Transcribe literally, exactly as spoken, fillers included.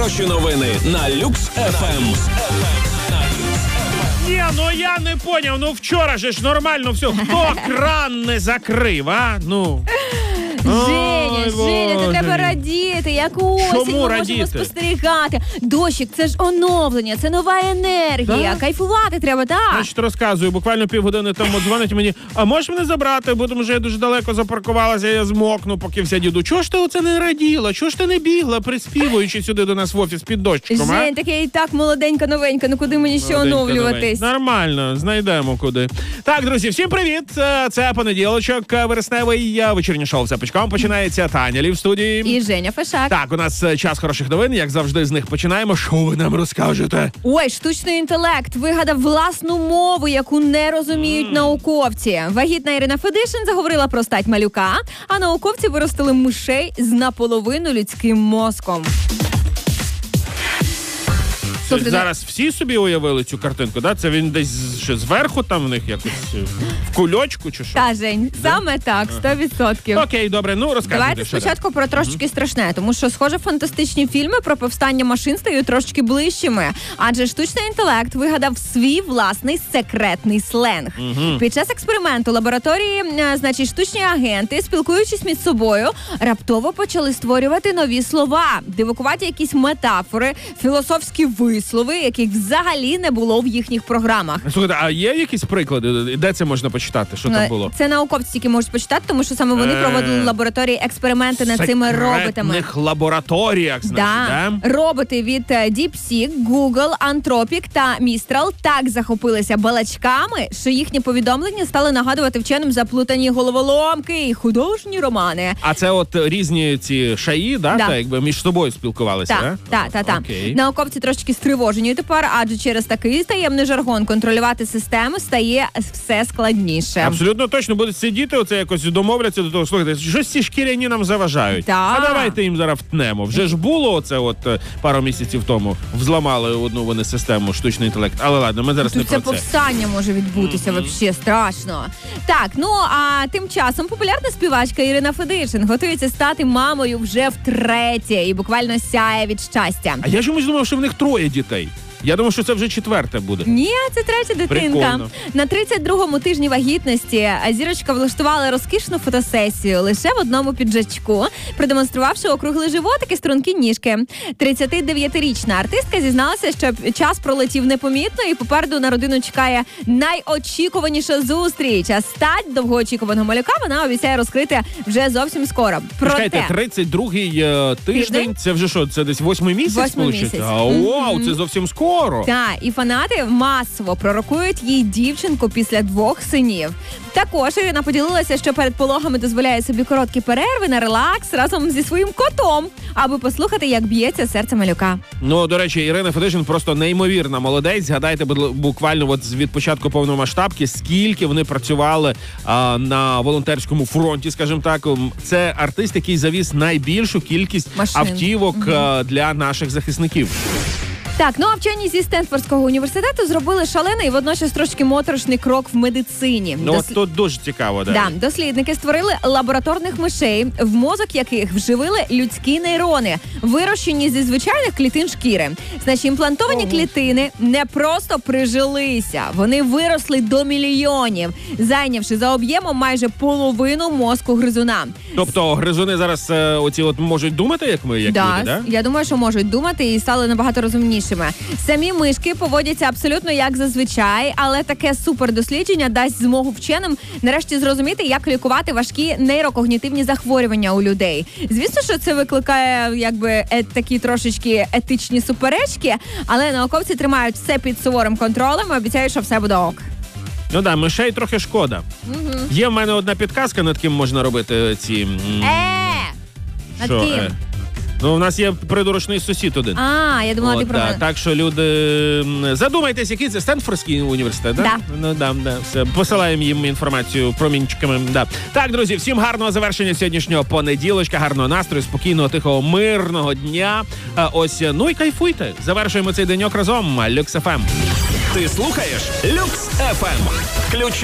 Хороші новини на Люкс еф ем. Ні, ну я не поняв, ну вчора же ж нормально все. Хто кран не закрив, а? Ну... Женя, Ой, Женя, Боже ти треба мій. радіти, як осінь, Чому ми радіти? можемо спостерігати. Дощик, це ж оновлення, це нова енергія, Так? кайфувати треба, так? Значить, розказую, буквально півгодини тому дзвонить мені, а можеш мене забрати, бо тому що я дуже далеко запаркувалася, я змокну, поки вся діду. Чого ж ти оце не раділа? Чого ж ти не бігла, приспівуючи сюди до нас в офіс під дощиком, а? Жень, так я і так молоденька, новенька, ну куди мені ще Молоденька, оновлюватись? давай. Нормально, знайдемо куди. Так, друзі, всім привіт! Це понеділочок, вересневий вечірнє шоу «Цепочком». Починається Таня Лі в студії. І Женя Фешак. Так, у нас час хороших новин, як завжди з них починаємо. Що ви нам розкажете? Ой, штучний інтелект вигадав власну мову, яку не розуміють mm. науковці. Вагітна Ірина Федишин заговорила про стать малюка, а науковці виростили мишей з наполовину людським мозком. Тобто зараз всі собі уявили цю картинку, да? Це він десь ще зверху там в них якось в кульочку чи що? Та, Жень, саме так, сто відсотків. Окей, добре, ну розказуйте. Давайте спочатку про трошечки страшне, тому що, схоже, фантастичні фільми про повстання машин стають трошечки ближчими. Адже штучний інтелект вигадав свій власний секретний сленг. Угу. Під час експерименту лабораторії, значить, штучні агенти, спілкуючись між собою, раптово почали створювати нові слова, дивакувати якісь метафори, філософські вислови, яких взагалі не було в їхніх програмах. Слухайте, а є якісь приклади? Де це можна почитати? Що там було? Це науковці тільки можуть почитати, тому що саме вони проводили в лабораторії експерименти над цими роботами. В секретних лабораторіях, значить, да. да? Роботи від DeepSeek, Google, Anthropic та Mistral так захопилися балачками, що їхні повідомлення стали нагадувати вченим заплутані головоломки і художні романи. А це от різні ці шаї, да? Да. Та, якби між собою спілкувалися, Так, да? так, так, так. Окей. Науковці трошки стривожені тепер, адже через такий таємний жаргон контролювати систему стає все складніше. Абсолютно точно, будуть сидіти, оце якось домовляться до того, слухайте, щось ці шкіряні нам заважають. Так. А давайте їм зараз втнемо. Вже ж було оце от е, пару місяців тому. Взламали одну вони систему, штучний інтелект. Але ладно, ми зараз Тут не це про це. повстання може відбутися, mm-hmm. взагалі страшно. Так, ну а тим часом популярна співачка Ірина Федишин готується стати мамою вже втретє і буквально сяє від щастя. А я чомусь думав, що в них троє дітей. Я думав, що це вже четверте буде. Ні, це третя дитинка. Прикольно. На тридцять другому тижні вагітності зірочка влаштувала розкішну фотосесію лише в одному піджачку, продемонструвавши округлий животик і стрункі ніжки. тридцятидев'ятирічна артистка зізналася, що час пролетів непомітно і попереду на родину чекає найочікуваніша зустріч. А стать довгоочікуваного малюка вона обіцяє розкрити вже зовсім скоро. Проте... Чекайте, тридцять другий е, тиждень, Тиждень? це вже що, це десь восьмий місяць? Восьмий получиться? місяць. А, вау, це зовсім скоро. Так, і фанати масово пророкують їй дівчинку після двох синів. Також Ірина поділилася, що перед пологами дозволяє собі короткі перерви на релакс разом зі своїм котом, аби послухати, як б'ється серце малюка. Ну, до речі, Ірина Федишин просто неймовірна молодець. Згадайте, буквально от від початку повномасштабки, скільки вони працювали а, на волонтерському фронті, скажімо так. Це артист, який завіз найбільшу кількість машин. автівок угу. а, для наших захисників. Так, ну а вчені зі Стенфордського університету зробили шалений і водночас трошки моторошний крок в медицині. Ну, Дос... от тут дуже цікаво, да. Да, дослідники створили лабораторних мишей, в мозок яких вживили людські нейрони, вирощені зі звичайних клітин шкіри. Значить, імплантовані Ого. клітини не просто прижилися, вони виросли до мільйонів, зайнявши за об'ємом майже половину мозку гризуна. Тобто гризуни зараз е, оці от можуть думати, як ми, як да, люди, да? Я думаю, що можуть думати і стали набагато розумнішими. Самі мишки поводяться абсолютно як зазвичай, але таке супердослідження дасть змогу вченим нарешті зрозуміти, як лікувати важкі нейрокогнітивні захворювання у людей. Звісно, що це викликає якби е- такі трошечки етичні суперечки, але науковці тримають все під суворим контролем і обіцяють, що все буде ок. Ну да, мишей трохи шкода. Угу. Є в мене одна підказка, над ким можна робити ці... М- Е! Над що, ким? Е? Ну, у нас є придурочний сусід один. А, я думала, От, ти про да, мене. так що люди... м, Задумайтесь, який це Стенфордський університет, да? Да. Ну, да, да, все. Посилаємо їм інформацію промінчиками, да. Так, друзі, всім гарного завершення сьогоднішнього понеділочка, гарного настрою, спокійного, тихого, мирного дня. А, ось, ну і кайфуйте. Завершуємо цей деньок разом. Люкс еф ем. Ти слухаєш Люкс еф ем. Ключ